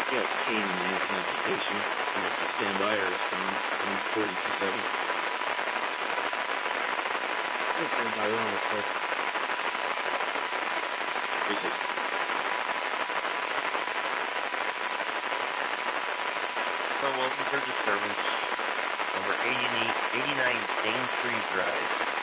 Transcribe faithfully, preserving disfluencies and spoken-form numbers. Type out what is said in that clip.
Yeah, Kane Management Station. You have to stand by or respond. I'm forty-two seven. Just stand by one real quick. Appreciate it. So welcome for disturbance. Number eighty-nine Daintree Drive.